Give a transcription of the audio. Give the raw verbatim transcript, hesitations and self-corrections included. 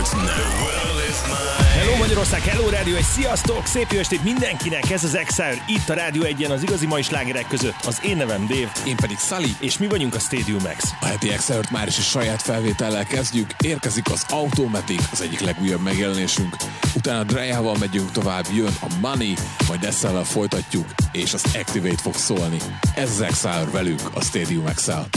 Hello Magyarország, hello rádió, egy sziasztok! Szép jó estét mindenkinek, ez az Exile, itt a Rádió egyen az igazi mai slágerek között. Az én nevem Dave. Én pedig Sully. És mi vagyunk a Stadium X. A heti Exile-t már is a saját felvétellel kezdjük. Érkezik az Automatic, az egyik legújabb megjelenésünk. Utána Drea-val megyünk tovább, jön a Money, majd Essel-lel folytatjuk, és az Activate fog szólni. Ez az Exile velünk, a Stadium Exile.